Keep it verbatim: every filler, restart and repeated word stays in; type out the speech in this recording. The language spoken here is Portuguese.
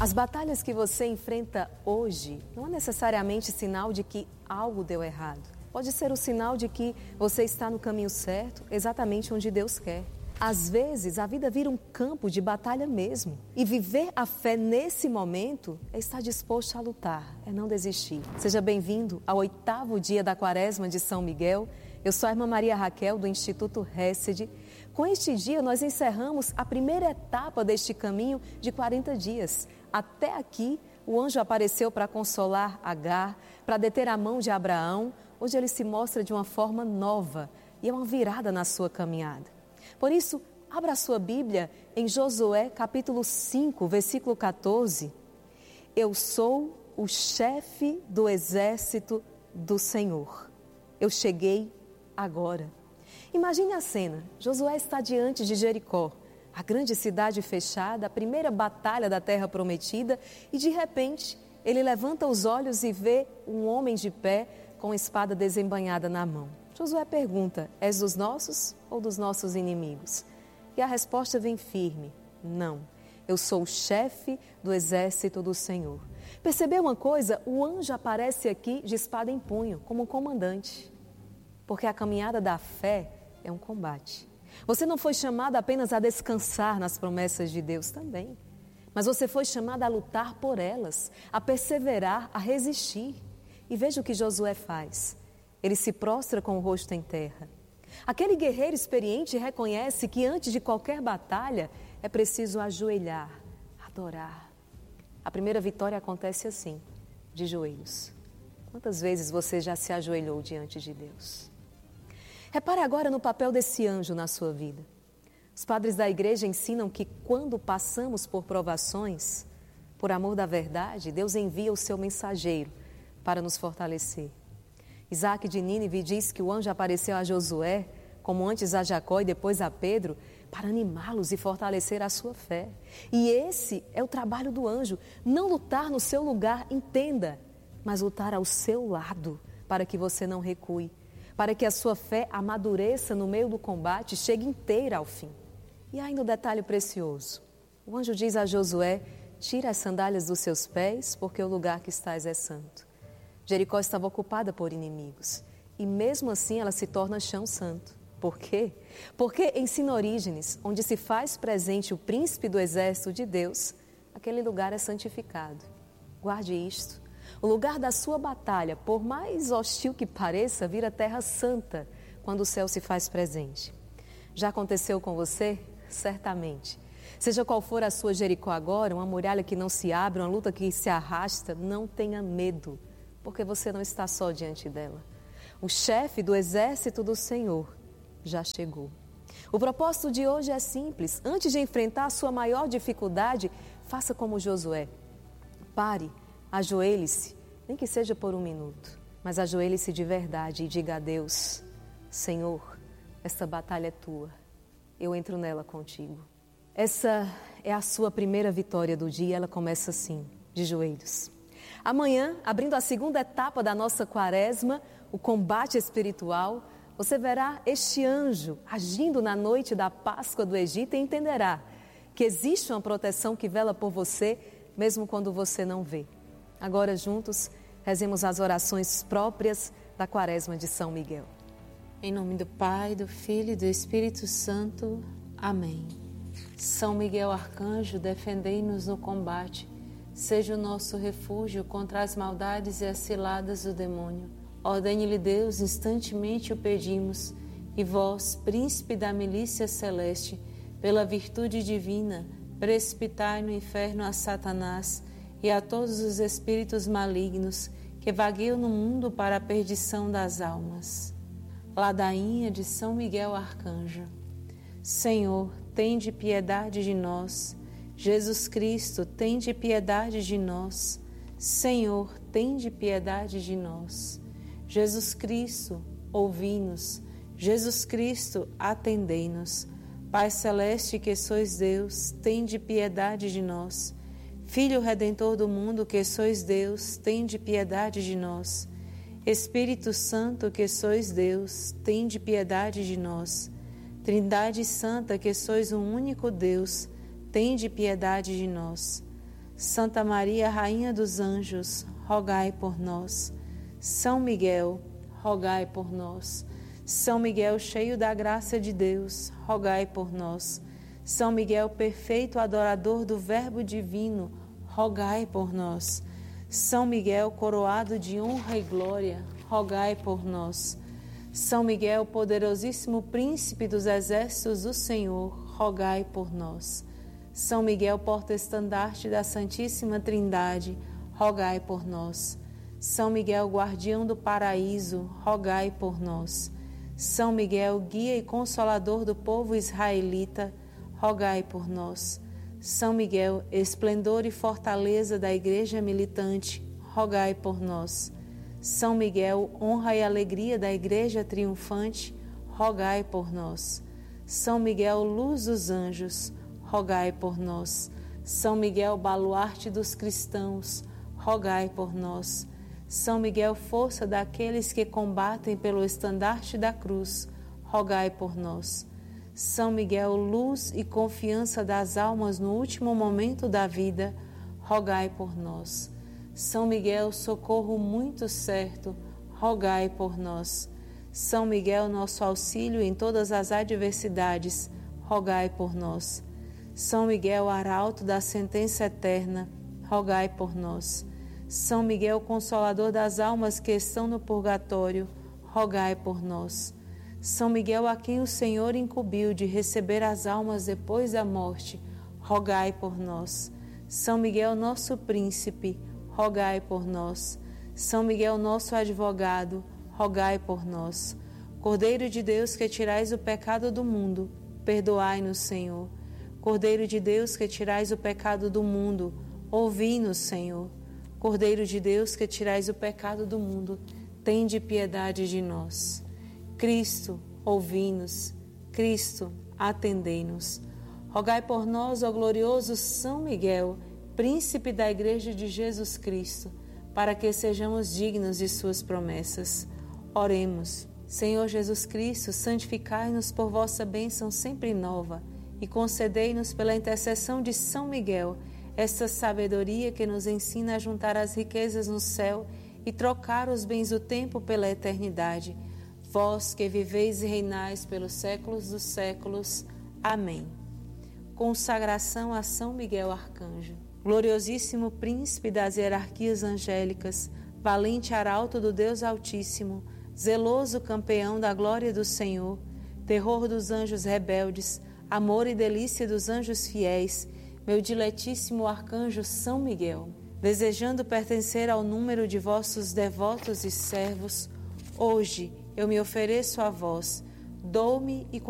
As batalhas que você enfrenta hoje não é necessariamente sinal de que algo deu errado. Pode ser o sinal de que você está no caminho certo, exatamente onde Deus quer. Às vezes, a vida vira um campo de batalha mesmo. E viver a fé nesse momento é estar disposto a lutar, é não desistir. Seja bem-vindo ao oitavo dia da Quaresma de São Miguel. Eu sou a irmã Maria Raquel, do Instituto Hesed. Com este dia, nós encerramos a primeira etapa deste caminho de quarenta dias. Até aqui, o anjo apareceu para consolar Agar, para deter a mão de Abraão. Hoje ele se mostra de uma forma nova e é uma virada na sua caminhada. Por isso, abra a sua Bíblia em Josué capítulo cinco, versículo quatorze. Eu sou o chefe do exército do Senhor. Eu cheguei agora. Imagine a cena. Josué está diante de Jericó, a grande cidade fechada, a primeira batalha da terra prometida, e de repente ele levanta os olhos e vê um homem de pé com a espada desembainhada na mão. Josué pergunta: és dos nossos ou dos nossos inimigos? E a resposta vem firme: não, eu sou o chefe do exército do Senhor. Percebeu uma coisa? O anjo aparece aqui de espada em punho, como um comandante. Porque a caminhada da fé é um combate. Você não foi chamado apenas a descansar nas promessas de Deus também, mas você foi chamado a lutar por elas, a perseverar, a resistir. E veja o que Josué faz. Ele se prostra com o rosto em terra. Aquele guerreiro experiente reconhece que antes de qualquer batalha é preciso ajoelhar, adorar. A primeira vitória acontece assim, de joelhos. Quantas vezes você já se ajoelhou diante de Deus? Repare agora no papel desse anjo na sua vida. Os padres da igreja ensinam que quando passamos por provações, por amor da verdade, Deus envia o seu mensageiro para nos fortalecer. Isaac de Nínive diz que o anjo apareceu a Josué, como antes a Jacó e depois a Pedro, para animá-los e fortalecer a sua fé. E esse é o trabalho do anjo, não lutar no seu lugar, entenda, mas lutar ao seu lado, para que você não recue, para que a sua fé amadureça no meio do combate e chegue inteira ao fim. E ainda um detalhe precioso. O anjo diz a Josué: tira as sandálias dos seus pés, porque o lugar que estás é santo. Jericó estava ocupada por inimigos e mesmo assim ela se torna chão santo. Por quê? Porque ensina Orígenes, onde se faz presente o príncipe do exército de Deus, aquele lugar é santificado. Guarde isto. O lugar da sua batalha, por mais hostil que pareça, vira terra santa quando o céu se faz presente. Já aconteceu com você? Certamente. Seja qual for a sua Jericó agora, uma muralha que não se abre, uma luta que se arrasta, não tenha medo, porque você não está só diante dela. O chefe do exército do Senhor já chegou. O propósito de hoje é simples. Antes de enfrentar a sua maior dificuldade, faça como Josué. Pare, ajoelhe-se, nem que seja por um minuto, mas ajoelhe-se de verdade e diga a Deus: Senhor, esta batalha é tua, eu entro nela contigo. Essa é a sua primeira vitória do dia, ela começa assim, de joelhos. Amanhã, abrindo a segunda etapa da nossa quaresma, o combate espiritual, você verá este anjo agindo na noite da Páscoa do Egito e entenderá que existe uma proteção que vela por você, mesmo quando você não vê. Agora, juntos, rezemos as orações próprias da Quaresma de São Miguel. Em nome do Pai, do Filho e do Espírito Santo. Amém. São Miguel Arcanjo, defendei-nos no combate. Seja o nosso refúgio contra as maldades e as ciladas do demônio. Ordene-lhe Deus, instantemente o pedimos. E vós, príncipe da milícia celeste, pela virtude divina, precipitai no inferno a Satanás e a todos os espíritos malignos que vagueiam no mundo para a perdição das almas. Ladainha de São Miguel Arcanjo. Senhor, tende piedade de nós. Jesus Cristo, tende piedade de nós. Senhor, tende piedade de nós. Jesus Cristo, ouvi-nos. Jesus Cristo, atendei-nos. Pai celeste que sois Deus, tende piedade de nós. Filho Redentor do mundo que sois Deus, tende piedade de nós. Espírito Santo que sois Deus, tende piedade de nós. Trindade Santa que sois um único Deus, tende piedade de nós. Santa Maria, Rainha dos Anjos, rogai por nós. São Miguel, rogai por nós. São Miguel, cheio da graça de Deus, rogai por nós. São Miguel, perfeito adorador do Verbo divino, rogai por nós. São Miguel, coroado de honra e glória, rogai por nós. São Miguel, poderosíssimo príncipe dos exércitos do Senhor, rogai por nós. São Miguel, porta-estandarte da Santíssima Trindade, rogai por nós. São Miguel, guardião do paraíso, rogai por nós. São Miguel, guia e consolador do povo israelita, rogai por nós. São Miguel, esplendor e fortaleza da Igreja militante, rogai por nós. São Miguel, honra e alegria da Igreja triunfante, rogai por nós. São Miguel, luz dos anjos, rogai por nós. São Miguel, baluarte dos cristãos, rogai por nós. São Miguel, força daqueles que combatem pelo estandarte da cruz, rogai por nós. São Miguel, luz e confiança das almas no último momento da vida, rogai por nós. São Miguel, socorro muito certo, rogai por nós. São Miguel, nosso auxílio em todas as adversidades, rogai por nós. São Miguel, arauto da sentença eterna, rogai por nós. São Miguel, consolador das almas que estão no purgatório, rogai por nós. São Miguel, a quem o Senhor incumbiu de receber as almas depois da morte, rogai por nós. São Miguel, nosso príncipe, rogai por nós. São Miguel, nosso advogado, rogai por nós. Cordeiro de Deus, que tirais o pecado do mundo, perdoai-nos, Senhor. Cordeiro de Deus, que tirais o pecado do mundo, ouvi-nos, Senhor. Cordeiro de Deus, que tirais o pecado do mundo, tende piedade de nós. Cristo, ouvi-nos. Cristo, atendei-nos. Rogai por nós, ó glorioso São Miguel, príncipe da Igreja de Jesus Cristo, para que sejamos dignos de suas promessas. Oremos. Senhor Jesus Cristo, santificai-nos por vossa bênção sempre nova e concedei-nos pela intercessão de São Miguel esta sabedoria que nos ensina a juntar as riquezas no céu e trocar os bens do tempo pela eternidade. Vós que viveis e reinais pelos séculos dos séculos. Amém. Consagração a São Miguel Arcanjo. Gloriosíssimo príncipe das hierarquias angélicas, valente arauto do Deus Altíssimo, zeloso campeão da glória do Senhor, terror dos anjos rebeldes, amor e delícia dos anjos fiéis, meu diletíssimo arcanjo São Miguel, desejando pertencer ao número de vossos devotos e servos, hoje eu me ofereço a vós, dou-me e